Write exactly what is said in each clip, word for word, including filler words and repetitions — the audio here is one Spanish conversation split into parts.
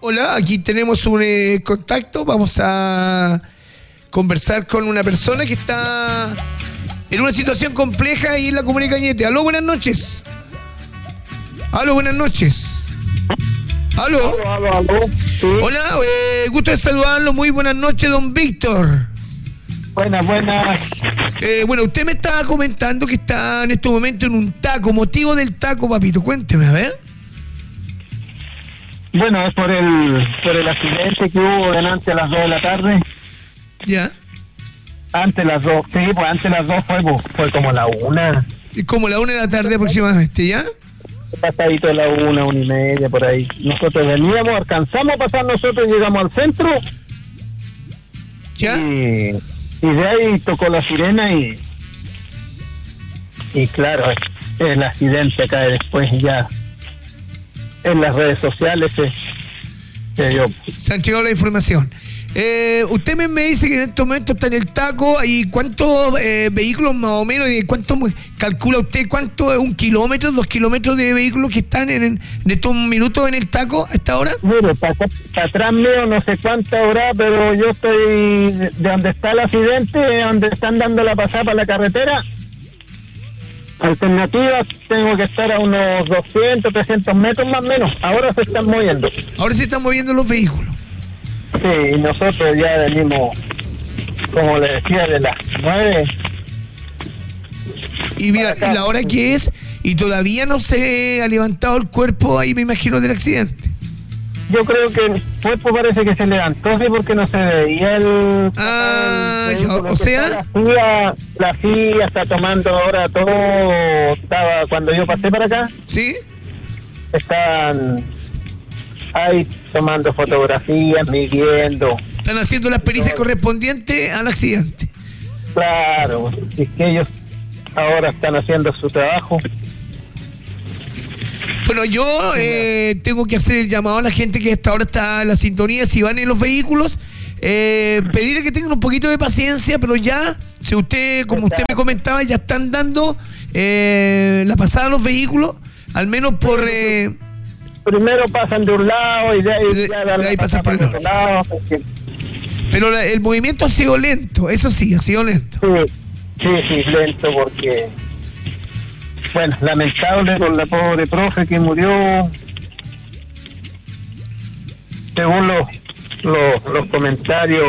Hola, aquí tenemos un eh, contacto. Vamos a conversar con una persona que está en una situación compleja ahí en la comuna de Cañete. Aló, buenas noches. Aló, buenas noches. Aló. Aló, aló, aló. Sí. Hola, eh, gusto de saludarlo. Muy buenas noches, don Víctor. Buenas, buenas. Eh, bueno, usted me estaba comentando que está en este momento en un taco. Motivo del taco, papito. Cuénteme, a ver. Bueno, es por el por el accidente que hubo delante a las dos de la tarde. Ya. Antes las dos, sí, pues antes las dos fue, pues, fue como la una. Como la una de la tarde aproximadamente, ¿ya? Pasadito de la una, una y media, por ahí. Nosotros veníamos, alcanzamos a pasar nosotros, llegamos al centro. ¿Ya? Y, y de ahí tocó la sirena y... Y claro, el accidente cae después ya... En las redes sociales se, se, yo. se han llegado la información. Eh, usted me, me dice que en este momento está en el taco. ¿Y cuántos eh, vehículos más o menos? ¿Y cuánto calcula usted? ¿Cuánto es un kilómetro, dos kilómetros de vehículos que están en, en estos minutos en el taco a esta hora? Mire, para pa atrás mío no sé cuánta hora, pero yo estoy de donde está el accidente, donde están dando la pasada para la carretera. Alternativas, tengo que estar a unos doscientos, trescientos metros más o menos. Ahora se están moviendo. Ahora se están moviendo los vehículos. Sí, y nosotros ya venimos, como le decía, de las nueve. Y mira, y la hora que es, y todavía no se ha levantado el cuerpo ahí, me imagino, del accidente. Yo creo que el cuerpo parece que se levantó, sí, porque no se veía el... Ah, el, el, o, o sea... La FIA, la FIA está tomando ahora todo, estaba cuando yo pasé para acá. ¿Sí? Están ahí tomando fotografías, midiendo. Están haciendo las pericias correspondientes al accidente. Claro, es que ellos ahora están haciendo su trabajo. Bueno, yo eh, tengo que hacer el llamado a la gente que hasta ahora está en la sintonía, si van en los vehículos, eh, pedirle que tengan un poquito de paciencia, pero ya, si usted, como usted me comentaba, ya están dando eh, la pasada a los vehículos, al menos por... Eh, Primero pasan de un lado y de ahí, de, ya dan de ahí la pasan por el otro lado. Porque... Pero la, el movimiento ha sido lento, eso sí, ha sido lento. Sí, sí, sí, lento porque... Bueno, lamentable con la pobre profe que murió. Según los, los, los comentarios,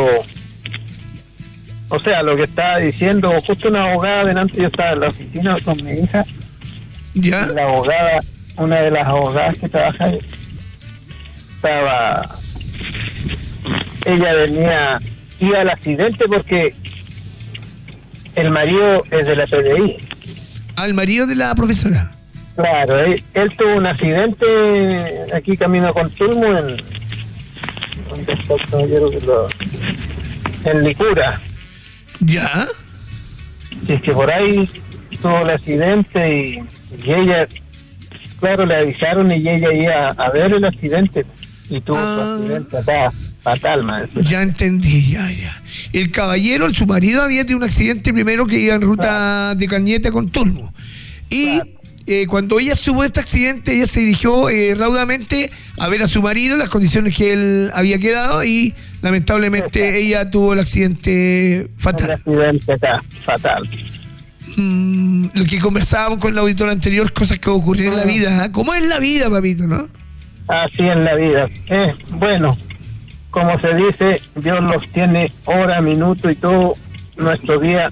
o sea, lo que estaba diciendo, justo una abogada delante, yo estaba en la oficina con mi hija. ¿Ya? La abogada, una de las abogadas que trabaja ahí, estaba, ella venía, iba al accidente porque el marido es de la P D I. Al marido de la profesora. Claro, él, él tuvo un accidente aquí camino a Contulmo en... ¿Dónde está el caballero que lo...? En Licura. ¿Ya? Y es que por ahí tuvo el accidente y, y ella, claro, le avisaron y ella iba a ver el accidente y tuvo ah. un accidente acá, fatal, man. Ya entendí, ya, ya. El caballero, su marido, había tenido un accidente primero que iba en ruta claro. de Cañete a Contulmo. Y claro. eh, cuando ella supo de este accidente, ella se dirigió eh, raudamente a ver a su marido, las condiciones que él había quedado, y lamentablemente claro. ella tuvo el accidente fatal. El accidente acá, fatal. Mm, lo que conversábamos con el auditor anterior, cosas que ocurren en la vida. ¿eh? ¿Cómo es la vida, papito, no? Así es la vida. Eh, bueno, como se dice, Dios los tiene hora, minuto y todo nuestro día.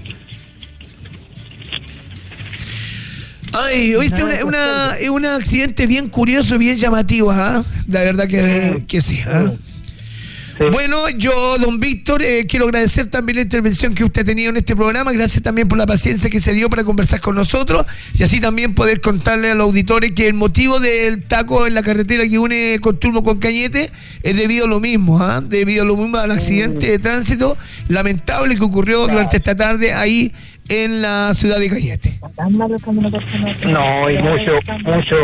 Ay, oíste, una, una, es un accidente bien curioso, bien llamativo, ¿eh? La verdad que, que sí, ¿eh? Sí. Bueno, yo, don Víctor, eh, quiero agradecer también la intervención que usted ha tenido en este programa. Gracias también por la paciencia que se dio para conversar con nosotros y así también poder contarle a los auditores que el motivo del taco en la carretera que une Contulmo con Cañete es debido a lo mismo, ¿eh? debido a lo mismo al accidente de tránsito lamentable que ocurrió durante esta tarde ahí en la ciudad de Cañete. No, hay mucho, mucho...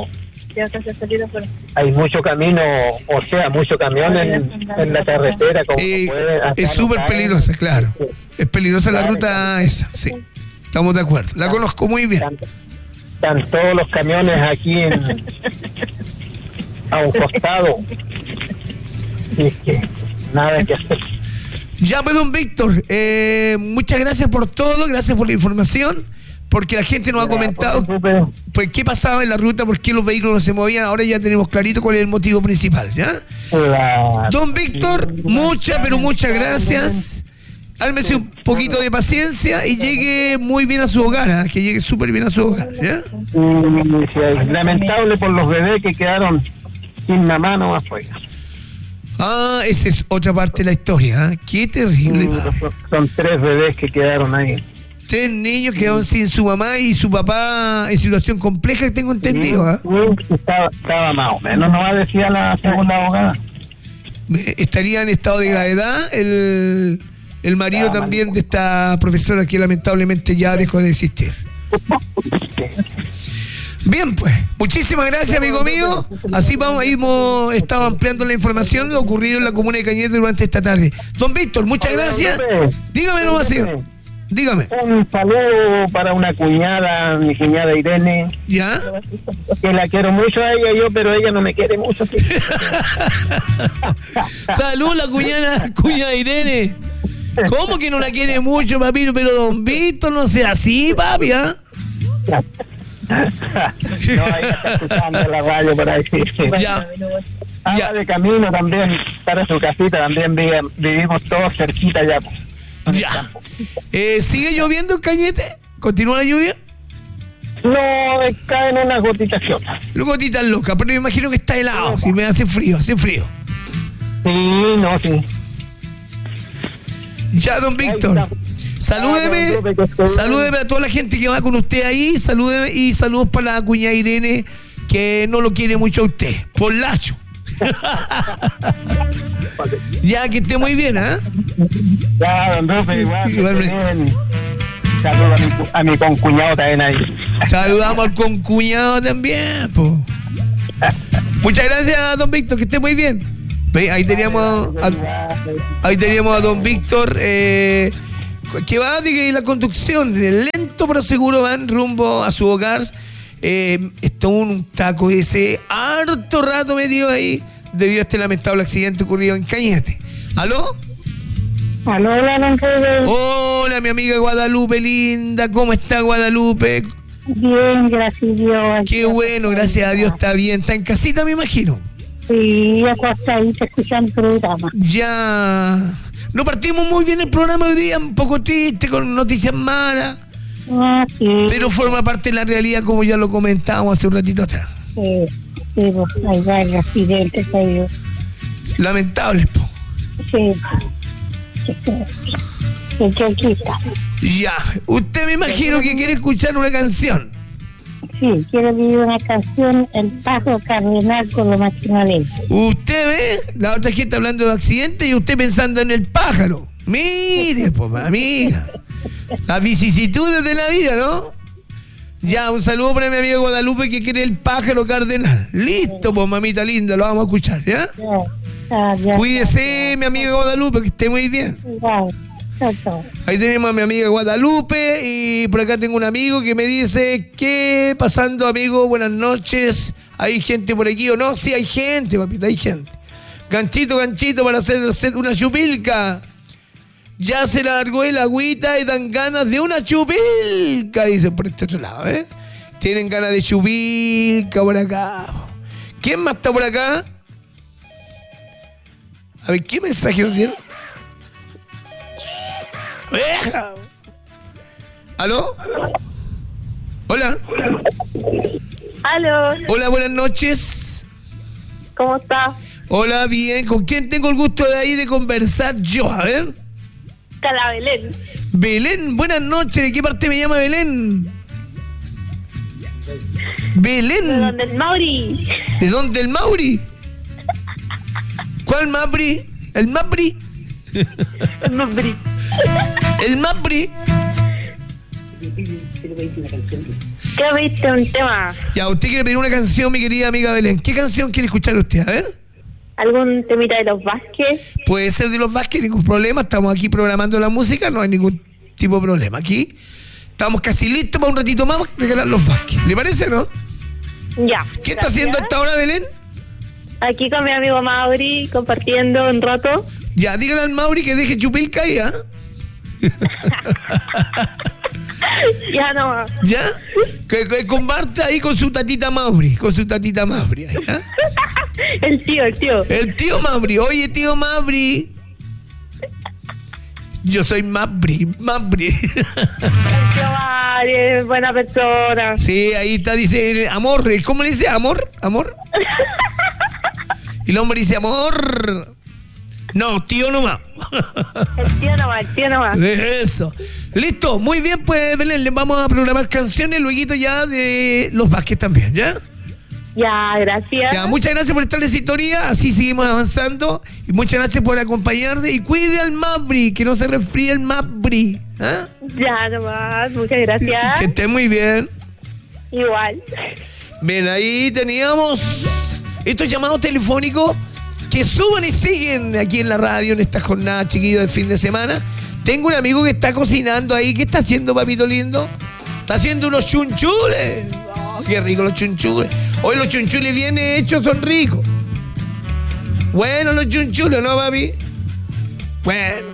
Hay mucho camino, o sea, mucho camión en, en la carretera. Como eh, puede, es súper peligrosa, claro. Es peligrosa la ruta esa, sí. Estamos de acuerdo. La conozco muy bien. Están, están todos los camiones aquí en, a un costado. es que nada que hacer. Ya, pues, don Víctor, eh, muchas gracias por todo, gracias por la información, porque la gente nos ha comentado pues qué pasaba en la ruta, por qué los vehículos no se movían. Ahora ya tenemos clarito cuál es el motivo principal, ¿ya? La... Don Víctor, muchas, pero muchas gracias. Álmese un poquito de paciencia y llegue muy bien a su hogar, ¿eh? Que llegue súper bien a su hogar, ¿ya? Sí, lamentable por los bebés que quedaron sin mamá nomás fue. Ah, esa es otra parte de la historia, ¿eh? Qué terrible. Son, son tres bebés que quedaron ahí. Tres niños quedaron sin su mamá y su papá en situación compleja, que tengo entendido, ¿eh? Sí, estaba, estaba más o menos, no va a decir a la segunda abogada. Estaría en estado de gravedad el... El marido también de esta profesora que lamentablemente ya dejó de existir. Bien, pues, muchísimas gracias, amigo mío. Así vamos, ahí hemos estado ampliando la información de lo ocurrido en la comuna de Cañete durante esta tarde. Don Víctor, muchas gracias. Dígame nomás, señor. Dígame. Un saludo para una cuñada, mi cuñada Irene. ¿Ya? Que la quiero mucho a ella, yo, pero ella no me quiere mucho. ¿Sí? Salud, la cuñada, cuñada Irene. ¿Cómo que no la quiere mucho, papito? Pero don Víctor, no sea así, papi, ¿ah? ¿eh? No, ella está escuchando la radio por ahí. Ya. Ah, ya. De camino también, para su casita, también vivimos todos cerquita ya. Ya. Eh, ¿Sigue lloviendo en Cañete? ¿Continúa la lluvia? No, caen unas gotitas locas. Gotitas locas, pero me imagino que está helado, si me hace frío, hace frío. Sí, no, sí. Ya, don Víctor, salúdeme, salúdeme a toda la gente que va con usted ahí, salúdeme y saludos para la cuñada Irene, que no lo quiere mucho a usted, por Lacho. Ya, que esté muy bien, ¿ah? ¿eh? Ya, don Rufe, igual. Igualmente. Saludos a mi, a mi concuñado también ahí. Saludamos al concuñado también, po. Muchas gracias, don Víctor, que esté muy bien. Ahí teníamos a, ahí teníamos a don Víctor, eh, que va de la conducción, lento pero seguro van rumbo a su hogar. Eh, está un taco ese harto rato metido ahí debido a este lamentable accidente ocurrido en Cañete. ¿Aló? Aló, hola, don Pedro. Hola, mi amiga Guadalupe linda, ¿cómo está Guadalupe? Bien, gracias a Dios. Qué bueno, gracias a Dios está bien. ¿Está en casita, me imagino? Sí, acostadita escuchando el programa. Ya. No partimos muy bien el programa hoy día, un poco triste, con noticias malas. Ah, sí. Pero forma parte de la realidad, como ya lo comentábamos hace un ratito atrás. Sí, sí, pues hay varios accidentes ahí. Lamentables, po. Sí. Sí, chiquita. Ya. Usted me imagino que quiere escuchar una canción. Sí, quiero vivir una canción, El Pájaro Cardenal con los Machinales. Usted ve la otra gente hablando de accidentes y usted pensando en el pájaro. Mire, pues, amiga. Las vicisitudes de la vida, ¿no? Ya, un saludo para mi amigo Guadalupe que quiere El Pájaro Cardenal. Listo, pues, mamita linda, lo vamos a escuchar, ¿ya? Ya, ya, ya. Cuídese, ya, mi amiga Guadalupe, que esté muy bien. Ya. Ahí tenemos a mi amiga Guadalupe y por acá tengo un amigo que me dice: ¿qué pasando, amigo? Buenas noches. ¿Hay gente por aquí o no? Sí, hay gente, papita, hay gente. Ganchito, ganchito para hacer una chupilca. Ya se largó el agüita y dan ganas de una chupilca, dicen por este otro lado, ¿eh? Tienen ganas de chupilca por acá. ¿Quién más está por acá? A ver, ¿qué mensaje nos dieron? ¿Aló? Hola. Aló. Hola, buenas noches. ¿Cómo está? Hola, bien. ¿Con quién tengo el gusto de ahí de conversar yo? A ver. Cala Belén. Belén, buenas noches. ¿De qué parte me llama Belén? Belén. ¿De dónde el Mauri? ¿De dónde el Mauri? ¿Cuál Mapri? ¿El Mapri? El Mapri. El Mapri. ¿Qué viste un tema? Ya, usted quiere pedir una canción, mi querida amiga Belén. ¿Qué canción quiere escuchar usted? A ver. ¿Algún temita de los Vázquez? Puede ser de los Vázquez, ningún problema. Estamos aquí programando la música, no hay ningún tipo de problema. Aquí estamos casi listos para un ratito más regalar los Vázquez. ¿Le parece, no? Ya. ¿Qué está haciendo a esta hora, Belén? Aquí con mi amigo Mauri, compartiendo un rato. Ya, dígale al Mauri que deje Chupilca ahí, ¿ah? Ya no. ¿Ya? Que, que comparta ahí con su tatita Mauri, con su tatita Mauri. ¿Ya? El tío, el tío. El tío Mauri. Oye, tío Mauri. Yo soy Mauri, Mauri. El tío Mauri es buena persona. Sí, ahí está, dice amor. ¿Cómo le dice? ¿Amor? ¿Amor? Y el hombre dice amor. No, tío nomás. El tío nomás, el tío nomás. Eso. Listo, muy bien, pues Belén, les vamos a programar canciones luego ya de los Vázquez también, ¿ya? Ya, gracias. Ya, muchas gracias por estar en sintonía, así seguimos avanzando. Y muchas gracias por acompañarnos. Y cuide al Mabri, que no se resfríe el Mabri. ¿Ah? Ya nomás, muchas gracias. Que esté muy bien. Igual. Bien, ahí teníamos estos llamados telefónicos que suban y siguen aquí en la radio en esta jornada, chiquillos, de fin de semana. Tengo un amigo que está cocinando ahí. ¿Qué está haciendo, papito lindo? Está haciendo unos chunchules. Oh, qué rico los chunchules. Hoy los chunchules bien hechos son ricos. Bueno, los chunchules, ¿no, papi? Bueno.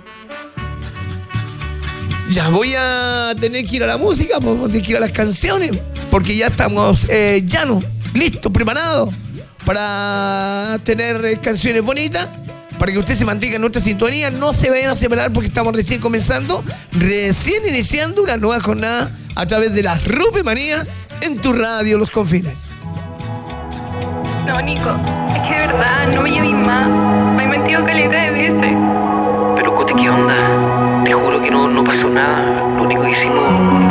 Ya voy a tener que ir a la música, pues, voy a tener que ir a las canciones, porque ya estamos eh, llanos, listos, preparados para tener eh, canciones bonitas, para que usted se mantenga en nuestra sintonía. No se vayan a separar porque estamos recién comenzando, recién iniciando una nueva jornada a través de la Rupe Manía en tu radio Los Confines. No, Nico, es que de verdad no me llames más. Me he mentido caleta de veces. Pero Cote, ¿qué onda? Te juro que no, no pasó nada. Lo único que hicimos